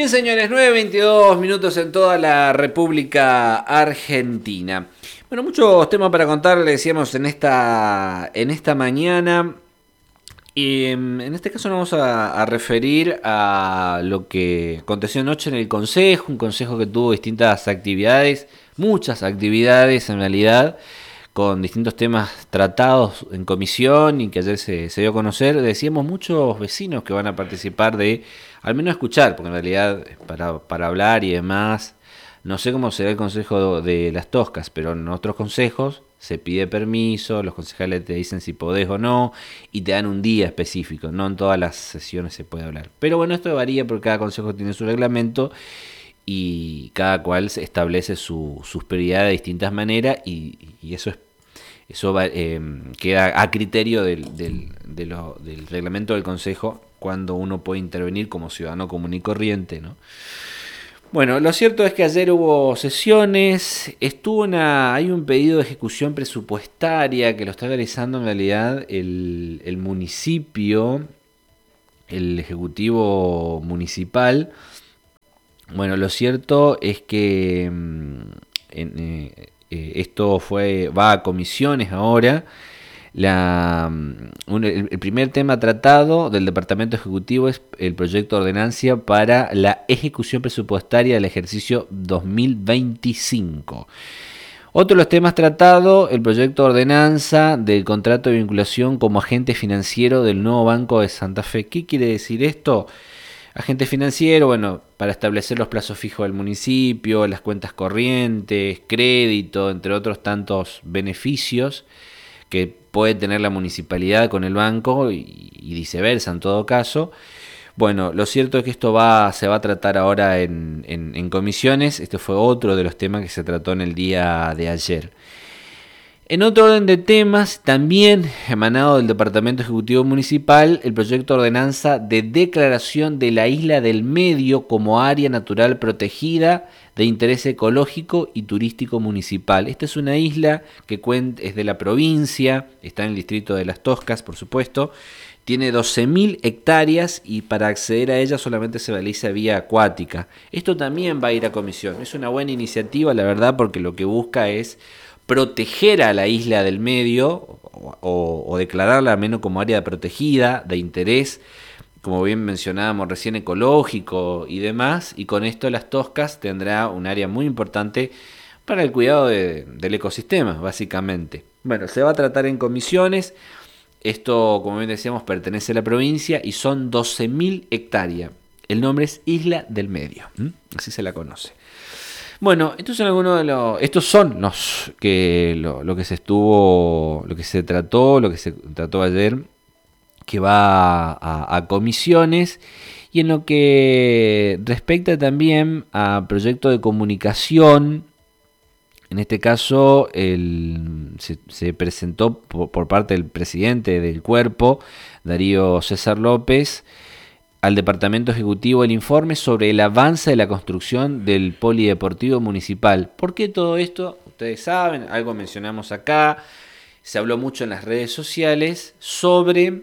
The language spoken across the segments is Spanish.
Bien, señores, 9:22 minutos en toda la República Argentina. Bueno, muchos temas para contar, le decíamos en esta mañana. Y en este caso nos vamos a referir a lo que aconteció anoche en el Consejo, un Consejo que tuvo distintas actividades, muchas actividades en realidad, con distintos temas tratados en comisión y que ayer se dio a conocer. Decíamos muchos vecinos que van a participar de, al menos escuchar, porque en realidad para hablar y demás, no sé cómo será el consejo de las Toscas, pero en otros consejos se pide permiso, los concejales te dicen si podés o no, y te dan un día específico, no en todas las sesiones se puede hablar. Pero bueno, esto varía porque cada consejo tiene su reglamento y cada cual establece sus prioridades de distintas maneras y eso queda a criterio del reglamento del consejo cuando uno puede intervenir como ciudadano común y corriente, ¿no? Bueno, lo cierto es que ayer hubo sesiones, hay un pedido de ejecución presupuestaria que lo está realizando en realidad el municipio, el ejecutivo municipal. Bueno, lo cierto es que esto va a comisiones ahora. El primer tema tratado del Departamento Ejecutivo es el proyecto de ordenancia para la ejecución presupuestaria del ejercicio 2025. Otro de los temas tratados, el proyecto de ordenanza del contrato de vinculación como agente financiero del nuevo Banco de Santa Fe. ¿Qué quiere decir esto? Agente financiero, bueno, para establecer los plazos fijos del municipio, las cuentas corrientes, crédito, entre otros tantos beneficios que puede tener la municipalidad con el banco y viceversa en todo caso. Bueno, lo cierto es que esto se va a tratar ahora en comisiones. Este fue otro de los temas que se trató en el día de ayer. En otro orden de temas, también emanado del Departamento Ejecutivo Municipal, el proyecto de ordenanza de declaración de la Isla del Medio como área natural protegida de interés ecológico y turístico municipal. Esta es una isla que es de la provincia, está en el distrito de Las Toscas, por supuesto. Tiene 12.000 hectáreas y para acceder a ella solamente se realiza vía acuática. Esto también va a ir a comisión. Es una buena iniciativa, la verdad, porque lo que busca es proteger a la isla del medio o declararla al menos como área protegida de interés, como bien mencionábamos recién, ecológico y demás, y con esto Las Toscas tendrá un área muy importante para el cuidado del ecosistema, básicamente. Bueno, se va a tratar en comisiones. Esto, como bien decíamos, pertenece a la provincia y son 12.000 hectáreas. El nombre es Isla del Medio, así se la conoce. Bueno, estos son algunos de lo que se trató ayer, que va a comisiones, y en lo que respecta también a proyecto de comunicación. En este caso se presentó por parte del presidente del cuerpo, Darío César López, al Departamento Ejecutivo el informe sobre el avance de la construcción del Polideportivo Municipal. ¿Por qué todo esto? Ustedes saben, algo mencionamos acá, se habló mucho en las redes sociales sobre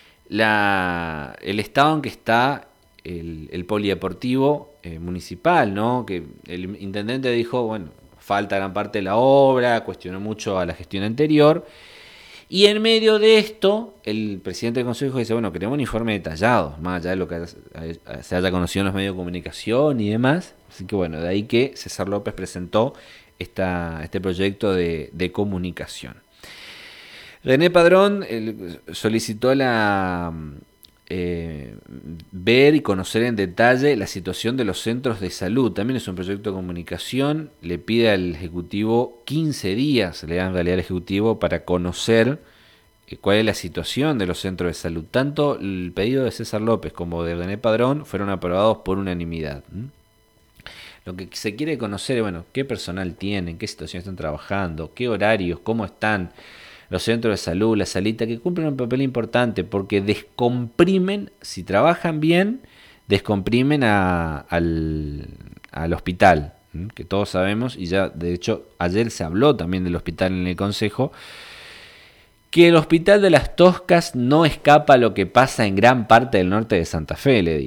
el estado en que está el Polideportivo Municipal, ¿no? Que el intendente dijo, bueno, falta gran parte de la obra, cuestionó mucho a la gestión anterior. Y en medio de esto, el presidente del Consejo dice, bueno, queremos un informe detallado, más allá de lo que se haya conocido en los medios de comunicación y demás. Así que bueno, de ahí que César López presentó este proyecto de comunicación. René Padrón solicitó ver y conocer en detalle la situación de los centros de salud. También es un proyecto de comunicación. Le pide al Ejecutivo 15 días, le dan en realidad al Ejecutivo para conocer cuál es la situación de los centros de salud. Tanto el pedido de César López como de René Padrón fueron aprobados por unanimidad. Lo que se quiere conocer es, bueno, qué personal tienen, qué situación están trabajando, qué horarios, cómo están los centros de salud, la salita, que cumplen un papel importante porque descomprimen, si trabajan bien, descomprimen al hospital, que todos sabemos, y ya de hecho ayer se habló también del hospital en el Consejo, que el hospital de Las Toscas no escapa a lo que pasa en gran parte del norte de Santa Fe, le digo.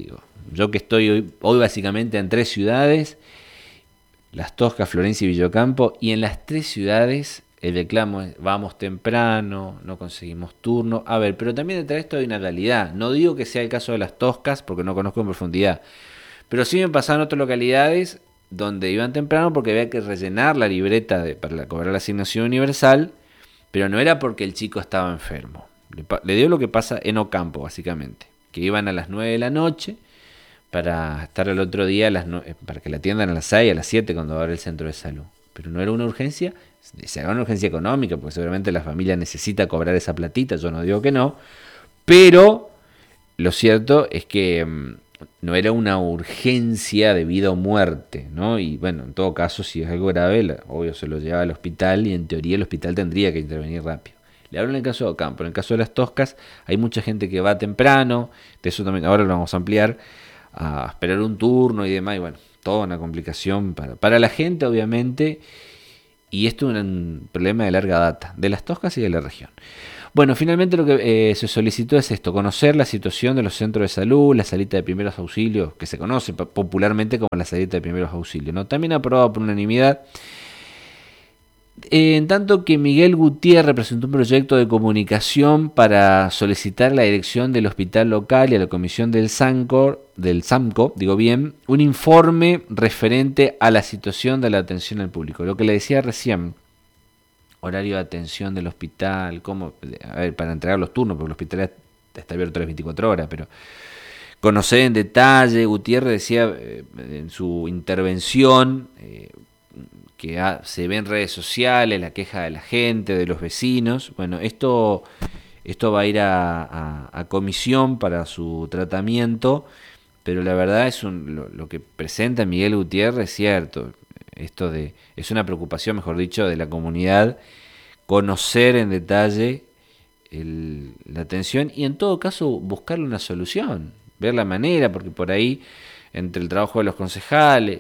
yo que estoy hoy básicamente en 3 ciudades, Las Toscas, Florencia y Villocampo, y en las 3 ciudades el reclamo es vamos temprano, no conseguimos turno. A ver, pero también detrás de esto hay una realidad. No digo que sea el caso de Las Toscas porque no conozco en profundidad, pero sí me pasaron otras localidades donde iban temprano porque había que rellenar la libreta para cobrar la asignación universal, pero no era porque el chico estaba enfermo. Le dio lo que pasa en Ocampo, básicamente, que iban a las 9 de la noche para estar el otro día para que la atiendan a las 6, a las 7 cuando abre el centro de salud. Pero no era una urgencia, se haga una urgencia económica, porque seguramente la familia necesita cobrar esa platita, yo no digo que no, pero lo cierto es que no era una urgencia de vida o muerte, ¿no? Y bueno, en todo caso, si es algo grave, obvio se lo lleva al hospital y en teoría el hospital tendría que intervenir rápido. Le hablo en el caso de Ocampo, en el caso de Las Toscas hay mucha gente que va temprano, de eso también ahora lo vamos a ampliar, a esperar un turno y demás, y bueno, toda una complicación para la gente obviamente, y esto es un problema de larga data, de Las Toscas y de la región. Bueno, finalmente lo que se solicitó es esto, conocer la situación de los centros de salud, la salita de primeros auxilios, que se conoce popularmente como la salita de primeros auxilios, ¿no? También aprobado por unanimidad. En tanto que Miguel Gutiérrez presentó un proyecto de comunicación para solicitar a la dirección del hospital local y a la comisión del SAMCO, un informe referente a la situación de la atención al público. Lo que le decía recién, horario de atención del hospital, cómo, a ver, para entregar los turnos, porque el hospital está abierto las 24 horas, pero conocer en detalle, Gutiérrez decía en su intervención, que se ve en redes sociales, la queja de la gente, de los vecinos. Bueno, esto va a ir a comisión para su tratamiento, pero la verdad es lo que presenta Miguel Gutiérrez es cierto. Es una preocupación, mejor dicho, de la comunidad, conocer en detalle la atención y en todo caso buscarle una solución, ver la manera, porque por ahí, entre el trabajo de los concejales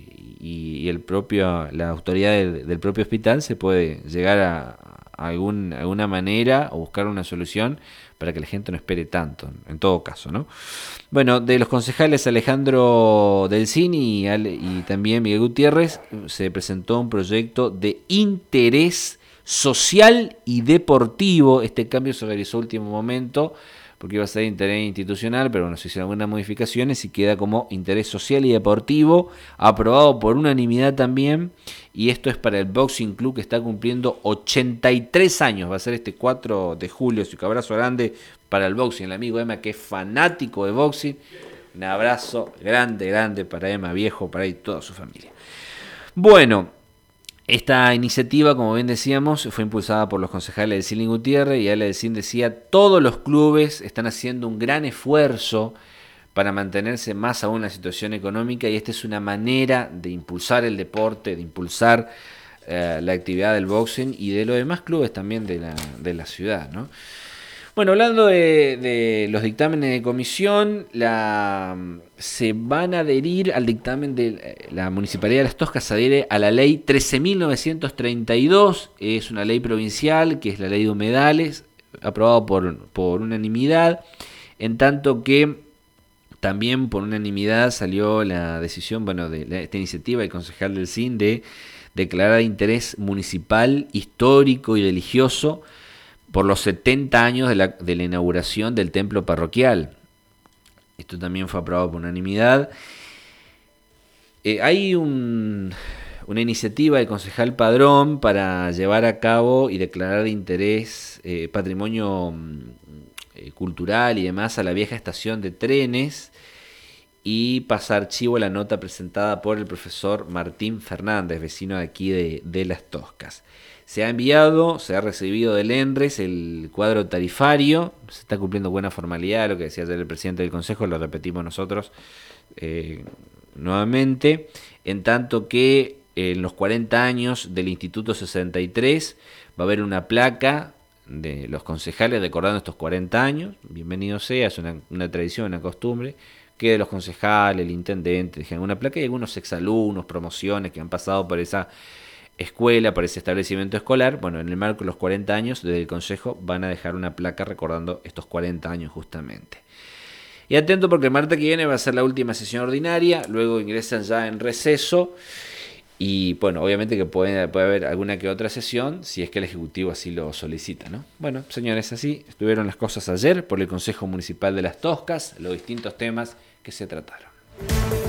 y la autoridad del propio hospital, se puede llegar a alguna manera o buscar una solución para que la gente no espere tanto, en todo caso, ¿no? Bueno, de los concejales Alejandro Delcini y también Miguel Gutiérrez, se presentó un proyecto de interés social y deportivo. Este cambio se realizó a último momento porque iba a ser interés institucional, pero bueno, se hicieron algunas modificaciones y queda como interés social y deportivo, aprobado por unanimidad también, y esto es para el Boxing Club que está cumpliendo 83 años, va a ser este 4 de julio, así que abrazo grande para el boxing, el amigo Emma que es fanático de boxing, un abrazo grande para Emma, viejo, para ahí toda su familia. Bueno, esta iniciativa, como bien decíamos, fue impulsada por los concejales del Silín Gutiérrez, y Ale Delcín decía, todos los clubes están haciendo un gran esfuerzo para mantenerse más aún en la situación económica, y esta es una manera de impulsar el deporte, de impulsar la actividad del boxing y de los demás clubes también de la ciudad, ¿no? Bueno, hablando de los dictámenes de comisión, se van a adherir al dictamen de la Municipalidad de Las Toscas, se adhiere a la ley 13.932, es una ley provincial, que es la ley de humedales, aprobado por unanimidad, en tanto que también por unanimidad salió la decisión, de esta iniciativa del concejal del CIN de declarar de interés municipal, histórico y religioso por los 70 años de la inauguración del templo parroquial. Esto también fue aprobado por unanimidad. Hay una iniciativa del concejal Padrón para llevar a cabo y declarar de interés patrimonio cultural y demás a la vieja estación de trenes, y pasar archivo a la nota presentada por el profesor Martín Fernández, vecino de aquí de Las Toscas. Se ha recibido del ENRES el cuadro tarifario, se está cumpliendo buena formalidad, lo que decía ayer el presidente del Consejo, lo repetimos nosotros nuevamente, en tanto que en los 40 años del Instituto 63 va a haber una placa de los concejales recordando estos 40 años, bienvenido sea, es una tradición, una costumbre, que de los concejales, el intendente, dejan una placa y algunos exalumnos, promociones que han pasado por esa escuela, por ese establecimiento escolar. Bueno, en el marco de los 40 años, desde el Consejo van a dejar una placa recordando estos 40 años justamente. Y atento porque el martes que viene va a ser la última sesión ordinaria, luego ingresan ya en receso y bueno, obviamente que puede haber alguna que otra sesión si es que el Ejecutivo así lo solicita, ¿no? Bueno, señores, así estuvieron las cosas ayer por el Consejo Municipal de Las Toscas, los distintos temas que se trataron.